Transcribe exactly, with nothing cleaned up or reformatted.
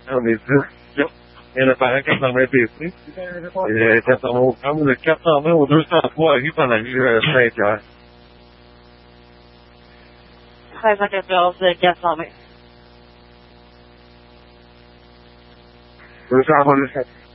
On est dix. Il y en a par quatre-vingts P C. Et quatre-vingts grammes, de quatre cent vingt au deux cent trois arrive pendant la cinq heures. treize cent quatorze, quatre cent vingt. deux cent vingt.